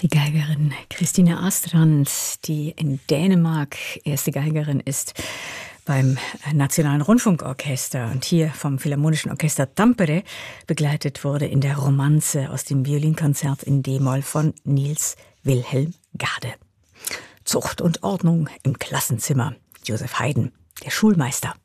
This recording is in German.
Die Geigerin Christine Astrand, die in Dänemark erste Geigerin ist beim Nationalen Rundfunkorchester und hier vom Philharmonischen Orchester Tampere begleitet wurde in der Romanze aus dem Violinkonzert in D-Moll von Niels Wilhelm Gade. Zucht und Ordnung im Klassenzimmer. Joseph Haydn, der Schulmeister.